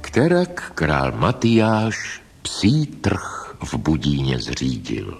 Nikterak král Matyáš psí trh v Budíně zřídil.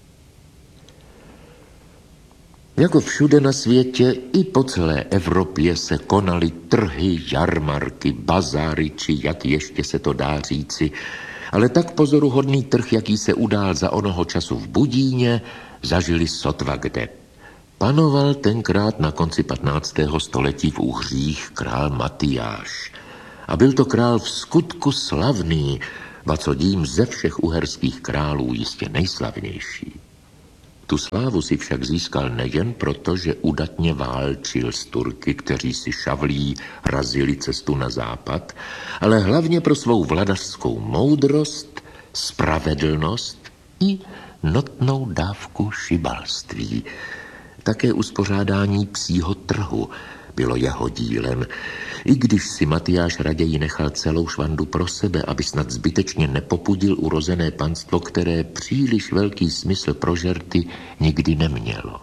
Jako všude na světě, i po celé Evropě se konaly trhy, jarmarky, bazáry, či jak ještě se to dá říci, ale tak pozoruhodný trh, jaký se udál za onoho času v Budíně, zažili sotva kde. Panoval tenkrát na konci 15. století v Uhřích král Matyáš. A byl to král v skutku slavný, ba co dím ze všech uherských králů jistě nejslavnější. Tu slávu si však získal nejen proto, že udatně válčil s Turky, kteří si šavlí razili cestu na západ, ale hlavně pro svou vladařskou moudrost, spravedlnost i notnou dávku šibalství. Také uspořádání psího trhu bylo jeho dílem, i když si Matyáš raději nechal celou švandu pro sebe, aby snad zbytečně nepopudil urozené panstvo, které příliš velký smysl pro žerty nikdy nemělo.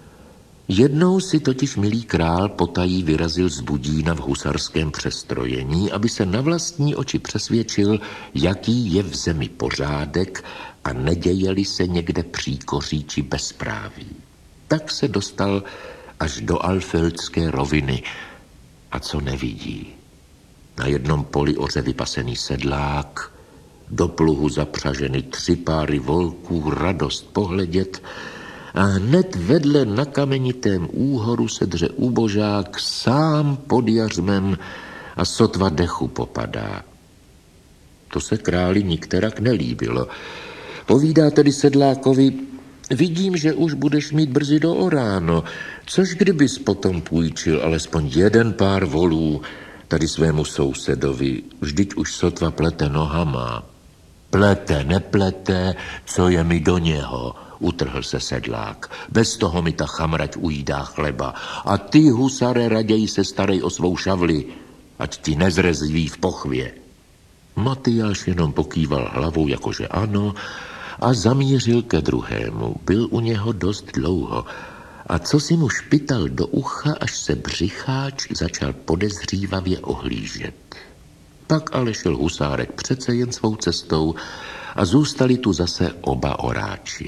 Jednou si totiž milý král potají vyrazil z Budína v husarském přestrojení, aby se na vlastní oči přesvědčil, jaký je v zemi pořádek a nedějeli se někde příkoří či bezpráví. Tak se dostal až do Alfildské roviny. A co nevidí? Na jednom poli oře vypasený sedlák, do pluhu zapřaženy 3 páry volků, radost pohledět, a hned vedle na kamenitém úhoru se dře ubožák sám pod jařmem a sotva dechu popadá. To se králi nikterak nelíbilo. Povídá tedy sedlákovi: vidím, že už budeš mít brzy do oráno, což kdybys potom půjčil alespoň 1 pár volů tady svému sousedovi, vždyť už sotva plete nohama. Plete, neplete, co je mi do něho, utrhl se sedlák. Bez toho mi ta chamrať ujídá chleba. A ty, husare, raději se starej o svou šavli, ať ti nezrezví v pochvě. Matyáš jenom pokýval hlavou, jakože ano, a zamířil ke druhému. Byl u něho dost dlouho a co si mu špital do ucha, až se břicháč začal podezřívavě ohlížet. Pak ale šel husárek přece jen svou cestou a zůstali tu zase oba oráči.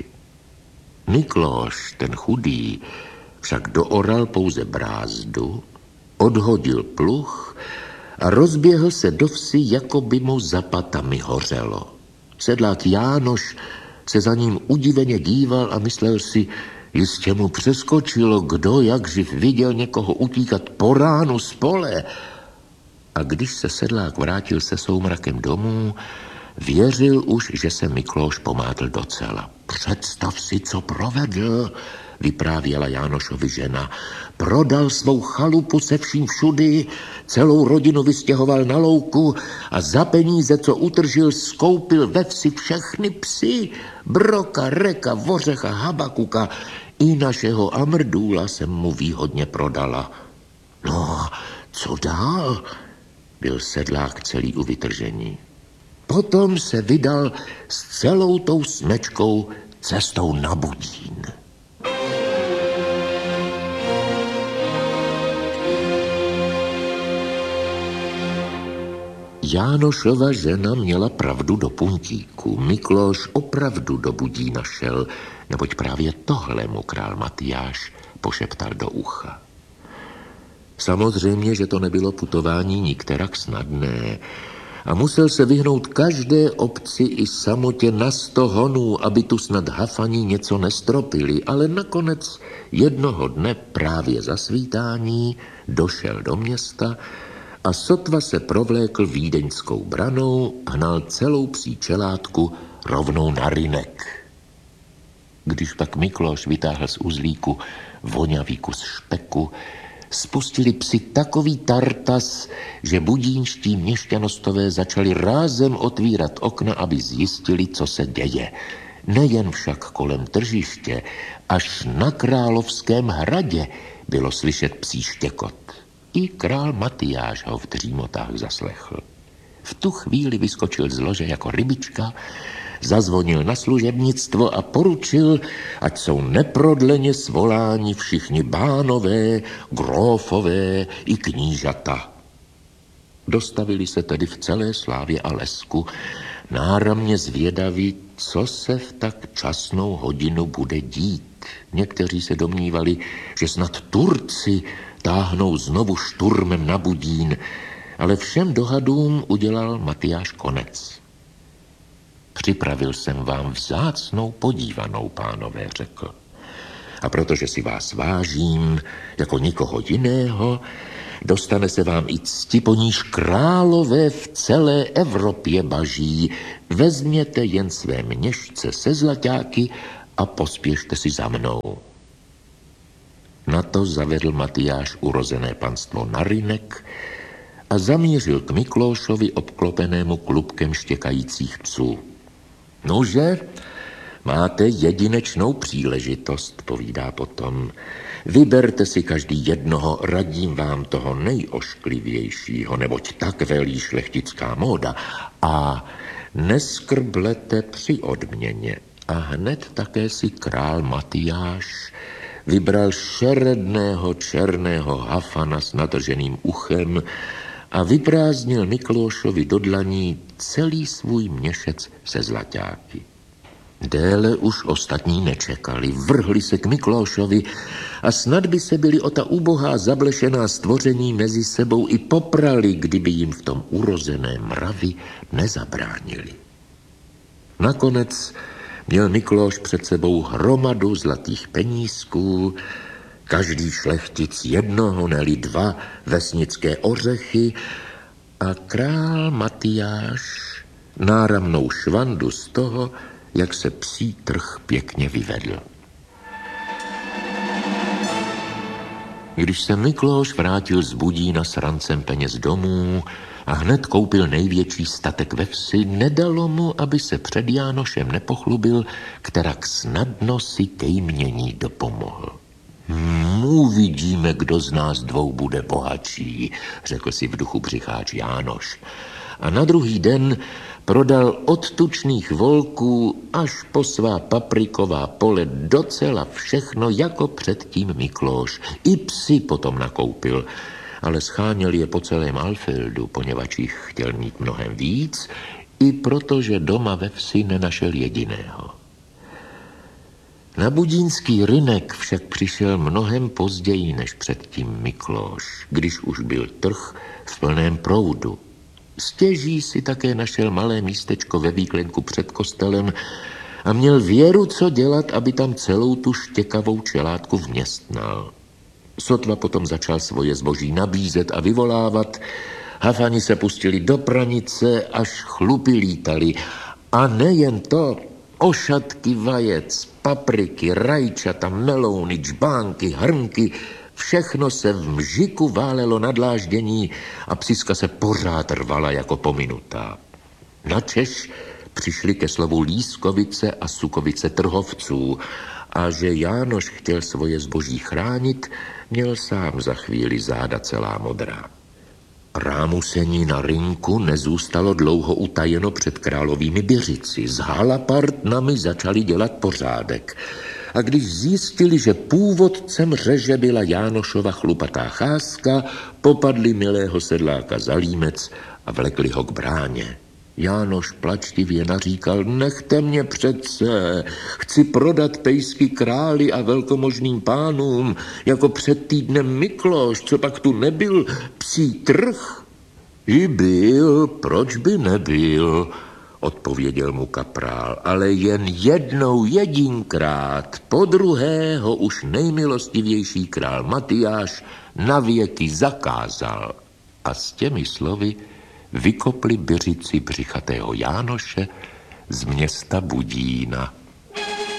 Miklóš, ten chudý, však dooral pouze brázdu, odhodil pluh a rozběhl se do vsi, jako by mu za patami hořelo. Sedlák Jánoš se za ním udiveně díval a myslel si, jistě mu přeskočilo, kdo jak živ viděl někoho utíkat po ránu z pole. A když se sedlák vrátil se soumrakem domů, věřil už, že se Miklóš pomátl docela. Představ si, co provedl, vyprávěla Jánošovi žena. Prodal svou chalupu se vším všudy, celou rodinu vystěhoval na louku a za peníze, co utržil, skoupil ve vsi všechny psy. Broka, Reka, Vořecha, Habakuka i našeho Amrdůla jsem mu výhodně prodala. No, co dál? Byl sedlák celý u vytržení. Potom se vydal s celou tou smečkou cestou na Budín. Jánošova žena měla pravdu do puntíku. Miklóš opravdu do Budína šel, neboť právě tohle mu král Matyáš pošeptal do ucha. Samozřejmě, že to nebylo putování nikterak snadné a musel se vyhnout každé obci i samotě na 100 honů, aby tu snad hafaní něco nestropili, ale nakonec jednoho dne právě za svítání došel do města a sotva se provlékl vídeňskou branou, hnal celou psí čeládku rovnou na rynek. Když pak Miklóš vytáhl z uzlíku vonavý kus špeku, spustili psi takový tartas, že budínští měšťanostové začali rázem otvírat okna, aby zjistili, co se děje. Nejen však kolem tržiště, až na Královském hradě bylo slyšet psí štěkot. I král Matyáš ho v dřímotách zaslechl. V tu chvíli vyskočil z lože jako rybička, zazvonil na služebnictvo a poručil, ať jsou neprodleně svoláni všichni bánové, grófové i knížata. Dostavili se tedy v celé slávě a lesku, náramně zvědaví, co se v tak časnou hodinu bude dít. Někteří se domnívali, že snad Turci táhnou znovu šturmem na Budín, ale všem dohadům udělal Matyáš konec. Připravil jsem vám vzácnou podívanou, pánové, řekl. A protože si vás vážím jako nikoho jiného, dostane se vám i cti, po níž králové v celé Evropě baží. Vezměte jen své měšce se zlaťáky a pospěšte si za mnou. Na to zavedl Matyáš urozené panstvo na rynek a zamířil k Miklóšovi obklopenému klubkem štěkajících psů. Nože, máte jedinečnou příležitost, povídá potom. Vyberte si každý jednoho, radím vám toho nejošklivějšího, neboť tak velí šlechtická móda. A neskrblete při odměně. A hned také si král Matyáš vybral šeredného černého hafana s natrženým uchem a vyprázdnil Miklóšovi do dlaní celý svůj měšec se zlaťáky. Déle už ostatní nečekali, vrhli se k Miklóšovi a snad by se byli o ta ubohá zablešená stvoření mezi sebou i poprali, kdyby jim v tom urozené mravi nezabránili. Nakonec měl Miklóš před sebou hromadu zlatých penízků, každý šlechtic jednoho, neli dva vesnické ořechy a král Matyáš náramnou švandu z toho, jak se psí trh pěkně vyvedl. Když se Miklóš vrátil z Budína s rancem peněz domů a hned koupil největší statek ve vsi, nedalo mu, aby se před Jánošem nepochlubil, kterak snadno si ke jmění dopomohl. Uvidíme, kdo z nás dvou bude bohatší, řekl si v duchu břicháč Jánoš. A na druhý den prodal od tučných volků až po svá papriková pole docela všechno, jako předtím Miklóš. I psy potom nakoupil, ale scháněl je po celém Alfildu, poněvadž jich chtěl mít mnohem víc, i protože doma ve vsi nenašel jediného. Na budínský rynek však přišel mnohem později než předtím Miklóš, když už byl trh v plném proudu. Stěží si také našel malé místečko ve výklenku před kostelem a měl věru, co dělat, aby tam celou tu štěkavou čelátku vměstnal. Sotva potom začal svoje zboží nabízet a vyvolávat, hafani se pustili do pranice, až chlupy lítali. A nejen to, ošatky vajec, papriky, rajčata, melouny, džbánky, hrnky, všechno se v mžiku válelo na dláždění a psiska se pořád rvala jako pominutá. Načež přišli ke slovu lískovice a sukovice trhovců a že Jánoš chtěl svoje zboží chránit, měl sám za chvíli záda celá modrá. Rámusení na rynku nezůstalo dlouho utajeno před královými Běřici. S halapardnami začali dělat pořádek. A když zjistili, že původcem řeže byla Jánošova chlupatá cházka, popadli milého sedláka za límec a vlekli ho k bráně. Jánoš plačtivě naříkal, nechte mě přece, chci prodat pejsky králi a velkomožným pánům, jako před týdnem Miklóš, co pak tu nebyl psí trh. I byl, proč by nebyl, odpověděl mu kaprál, ale jen jednou jedinkrát, podruhého už nejmilostivější král Matyáš navěky zakázal. A s těmi slovy vykopli Běřici břichatého Jánoše z města Budína.